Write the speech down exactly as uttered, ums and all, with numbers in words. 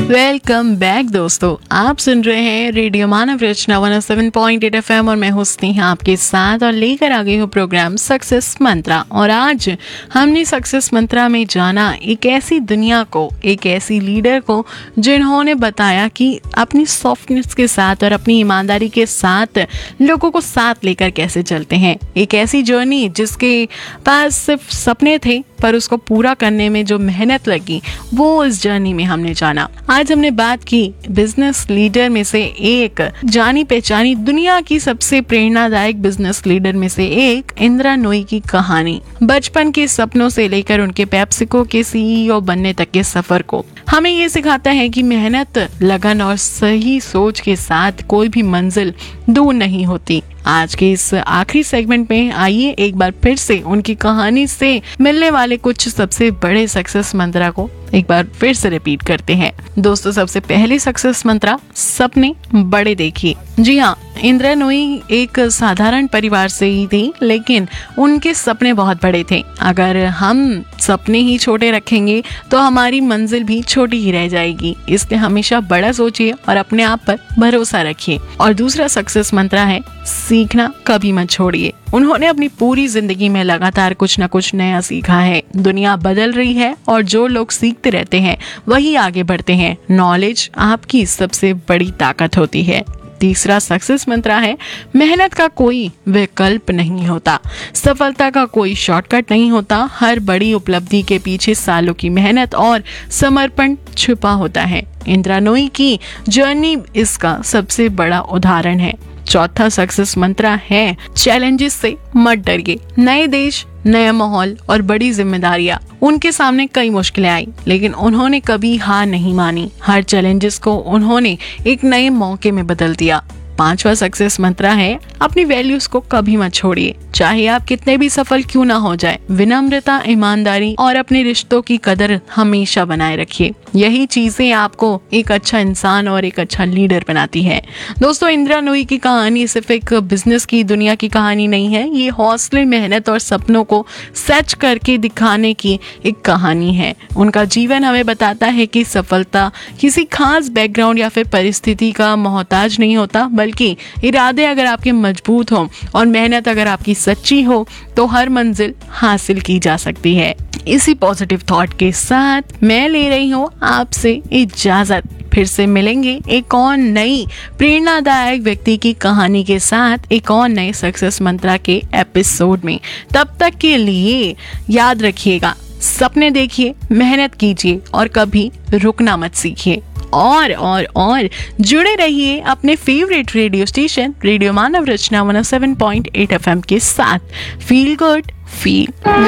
Welcome back दोस्तों, आप सुन रहे हैं रेडियो मानव रचना one O seven point eight F M और मैं हूं स्नेहा आपके साथ और लेकर आ गई हूँ प्रोग्राम सक्सेस मंत्रा। और आज हमने सक्सेस मंत्रा में जाना एक ऐसी दुनिया को, एक ऐसी लीडर को जिन्होंने बताया कि अपनी सॉफ्टनेस के साथ और अपनी ईमानदारी के साथ लोगों को साथ लेकर कैसे चलते हैं। एक ऐसी जर्नी जिसके पास सिर्फ सपने थे पर उसको पूरा करने में जो मेहनत लगी वो इस जर्नी में हमने जाना। आज हमने बात की बिजनेस लीडर में से एक, जानी पहचानी दुनिया की सबसे प्रेरणादायक बिजनेस लीडर में से एक, इंदिरा नूई की कहानी। बचपन के सपनों से लेकर उनके पेप्सिको के सी ई ओ बनने तक के सफर को हमें ये सिखाता है कि मेहनत, लगन और सही सोच के साथ कोई भी मंजिल दूर नहीं होती। आज के इस आखिरी सेगमेंट में आइए एक बार फिर से उनकी कहानी से मिलने वाले कुछ सबसे बड़े सक्सेस मंत्रा को एक बार फिर से रिपीट करते हैं। दोस्तों, सबसे पहले सक्सेस मंत्रा, सपने बड़े देखिए। जी हाँ, इंदिरा नूई एक साधारण परिवार से ही थी, लेकिन उनके सपने बहुत बड़े थे। अगर हम सपने ही छोटे रखेंगे तो हमारी मंजिल भी छोटी ही रह जाएगी। इसलिए हमेशा बड़ा सोचिए और अपने आप पर भरोसा रखिए। और दूसरा सक्सेस मंत्रा है, सीखना कभी मत छोड़िए। उन्होंने अपनी पूरी जिंदगी में लगातार कुछ न कुछ नया सीखा है। दुनिया बदल रही है और जो लोग सीखते रहते हैं वही आगे बढ़ते हैं। नॉलेज आपकी सबसे बड़ी ताकत होती है। तीसरा सक्सेस मंत्रा है, मेहनत का कोई विकल्प नहीं होता। सफलता का कोई शॉर्टकट नहीं होता। हर बड़ी उपलब्धि के पीछे सालों की मेहनत और समर्पण छुपा होता है। इंदिरा नूई की जर्नी इसका सबसे बड़ा उदाहरण है। चौथा सक्सेस मंत्रा है, चैलेंजेस से मत डरिए। नए देश, नया माहौल और बड़ी जिम्मेदारियां, उनके सामने कई मुश्किलें आई, लेकिन उन्होंने कभी हार नहीं मानी। हर चैलेंजेस को उन्होंने एक नए मौके में बदल दिया। पांचवा सक्सेस मंत्रा है, अपनी वैल्यूज को कभी मत छोड़िए। चाहे आप कितने भी सफल क्यों ना हो जाए, विनम्रता, ईमानदारी और अपने रिश्तों की कदर हमेशा बनाए रखिए। यही चीजें आपको एक अच्छा इंसान और एक अच्छा लीडर बनाती है। दोस्तों, इंदिरा नूई की कहानी सिर्फ एक बिजनेस की दुनिया की कहानी नहीं है, ये हौसले, मेहनत और सपनों को सच करके दिखाने की एक कहानी है। उनका जीवन हमें बताता है कि सफलता किसी खास बैकग्राउंड या फिर परिस्थिति का मोहताज नहीं होता, बल्कि इरादे अगर आपके मजबूत हो और मेहनत अगर आपकी सच्ची हो तो हर मंजिल हासिल की जा सकती है। इसी पॉजिटिव थॉट के साथ मैं ले रही हूँ आपसे इजाजत। फिर से मिलेंगे एक और नई प्रेरणादायक व्यक्ति की कहानी के साथ, एक और नए सक्सेस मंत्रा के एपिसोड में। तब तक के लिए याद रखिएगा, सपने देखिए, मेहनत कीजिए और कभी रुकना मत सीखिए। और और और जुड़े रहिए अपने फेवरेट रेडियो स्टेशन रेडियो मानव रचना one O seven point eight F M के साथ। Feel good, feel